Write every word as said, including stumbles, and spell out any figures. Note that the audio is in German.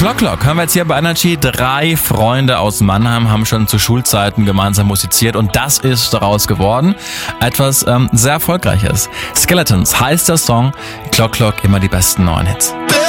Clock Clock hören wir jetzt hier bei Energy. Drei Freunde aus Mannheim haben schon zu Schulzeiten gemeinsam musiziert und das ist daraus geworden. Etwas ähm, sehr Erfolgreiches. Skeletons heißt der Song. Clock Clock, immer die besten neuen Hits.